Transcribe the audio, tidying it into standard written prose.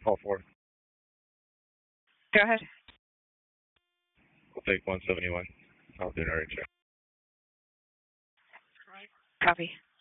Call 4. Go ahead. We'll take 171. I'll do an area check. Copy.